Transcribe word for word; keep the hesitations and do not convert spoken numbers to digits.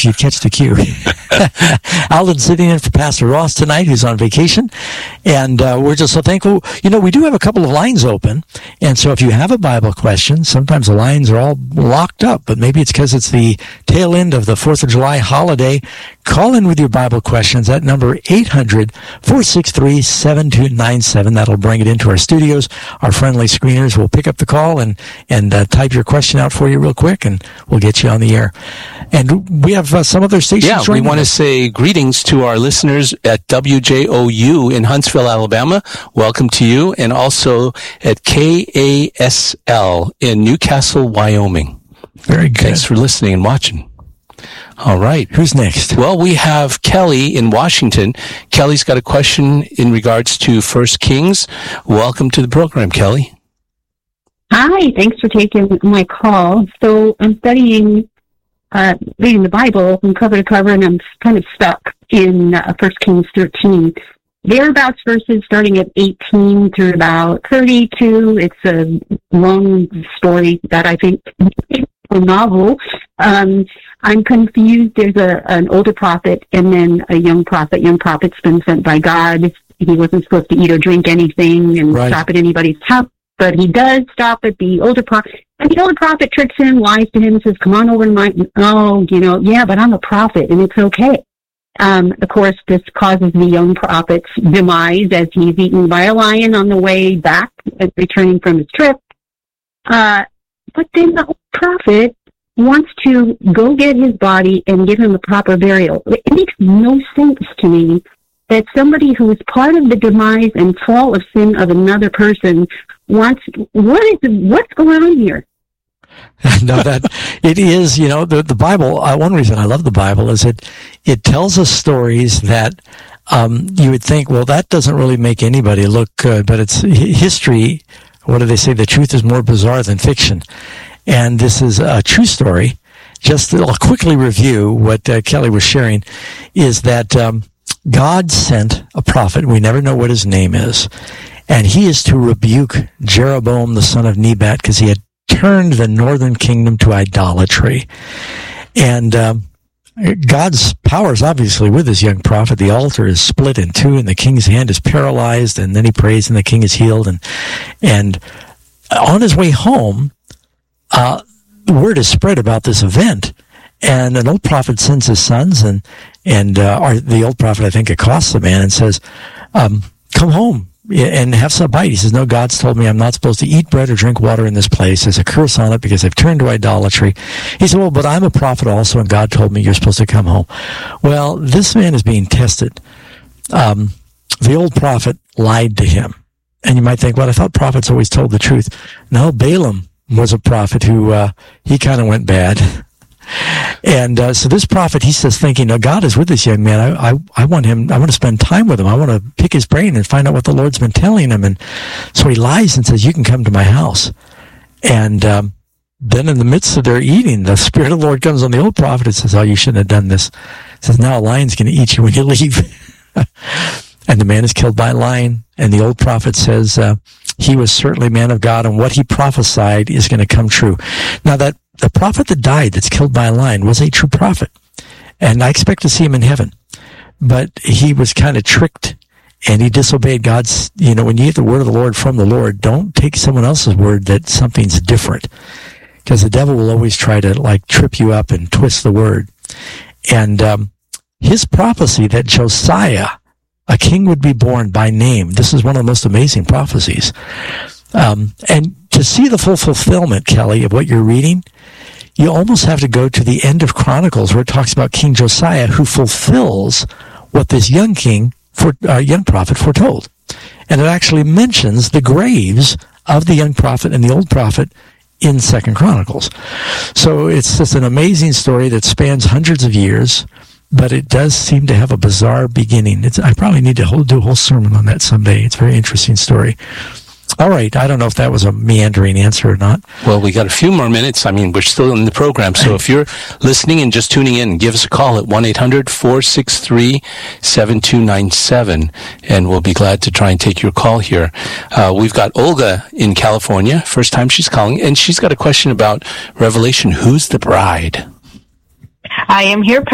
if you'd catch the cue. Alden's sitting in for Pastor Ross tonight, who's on vacation, and uh, we're just so thankful. You know, we do have a couple of lines open, and so if you have a Bible question, sometimes the lines are all locked up, but maybe it's because it's the tail end of the fourth of July holiday. Call in with your Bible questions at number eight hundred, four six three, seven two nine seven. That'll bring it into our studios. Our friendly screeners will pick up the call and, and uh, type your question out for you real quick, and we'll get you on the air. And we have uh, some other stations. Yeah, we want to say greetings to our listeners at W J O U in Huntsville, Alabama. Welcome to you. And also at K A S L in Newcastle, Wyoming. Very good. Thanks for listening and watching. All right. Who's next? Well, we have Kelly in Washington. Kelly's got a question in regards to First Kings. Welcome to the program, Kelly. Hi, thanks for taking my call. So I'm studying, uh, reading the Bible from cover to cover, and I'm kind of stuck in uh, First Kings thirteen. Thereabouts verses starting at eighteen through about thirty-two. It's a long story that I think is a novel. Um, I'm confused. There's a an older prophet and then a young prophet. Young prophet's been sent by God. He wasn't supposed to eat or drink anything and right. stop at anybody's house, but he does stop at the older prophet. And the older prophet tricks him, lies to him, says, come on over to my, oh, you know, yeah, but I'm a prophet and it's okay. Um, of course, this causes the young prophet's demise as he's eaten by a lion on the way back, returning from his trip. Uh, but then the old prophet wants to go get his body and give him a proper burial. It makes no sense to me that somebody who is part of the demise and fall of sin of another person wants, what is, what's going on here? No, that it is, you know, the, the Bible, uh, one reason I love the Bible is it, it tells us stories that, um, you would think, well, that doesn't really make anybody look good, but it's history. What do they say? The truth is more bizarre than fiction. And this is a true story. Just I'll quickly review what uh, Kelly was sharing is that, um, God sent a prophet. We never know what his name is. And he is to rebuke Jeroboam, the son of Nebat, because he had turned the northern kingdom to idolatry. And um, God's power is obviously with this young prophet. The altar is split in two, and the king's hand is paralyzed, and then he prays, and the king is healed. And and on his way home, uh, the word is spread about this event, and an old prophet sends his sons, and and uh, or the old prophet, I think, accosts the man and says, um, come home and have some bite. He says, no, God's told me I'm not supposed to eat bread or drink water in this place. There's a curse on it because I've turned to idolatry. He said, well, but I'm a prophet also, and God told me you're supposed to come home. Well, this man is being tested. Um, the old prophet lied to him. And you might think, well, I thought prophets always told the truth. No, Balaam was a prophet who, uh, he kind of went bad. And uh, so this prophet, he says, thinking, no, God is with this young man. I, I, I want him, I want to spend time with him. I want to pick his brain and find out what the Lord's been telling him. And so he lies and says, you can come to my house. And um, then in the midst of their eating, the Spirit of the Lord comes on the old prophet and says, oh, you shouldn't have done this. He says, now a lion's going to eat you when you leave. And the man is killed by a lion. And the old prophet says, uh, he was certainly a man of God, and what he prophesied is going to come true. Now that the prophet that died, that's killed by a lion, was a true prophet. And I expect to see him in heaven. But he was kind of tricked, and he disobeyed God's, you know, when you get the word of the Lord from the Lord, don't take someone else's word that something's different. Because the devil will always try to, like, trip you up and twist the word. And um, his prophecy that Josiah, a king would be born by name, this is one of the most amazing prophecies. Um, and to see the full fulfillment, Kelly, of what you're reading, you almost have to go to the end of Chronicles where it talks about King Josiah, who fulfills what this young king, for, uh, young prophet foretold. And it actually mentions the graves of the young prophet and the old prophet in Second Chronicles. So it's just an amazing story that spans hundreds of years, but it does seem to have a bizarre beginning. It's, I probably need to hold, do a whole sermon on that someday. It's a very interesting story. All right. I don't know if that was a meandering answer or not. Well, we got a few more minutes. I mean, we're still in the program. So if you're listening and just tuning in, give us a call at one eight hundred four six three seven two nine seven, and we'll be glad to try and take your call here. Uh, we've got Olga in California. First time she's calling, and she's got a question about Revelation. Who's the bride? I am here